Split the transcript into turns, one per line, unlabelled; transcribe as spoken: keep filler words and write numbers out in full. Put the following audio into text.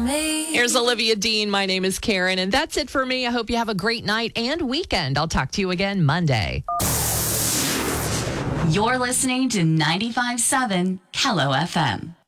me.
Here's Olivia Dean. My name is Karen, and that's it for me. I hope you have a great night and weekend. I'll talk to you again Monday.
You're listening to ninety-five point seven Kello F M.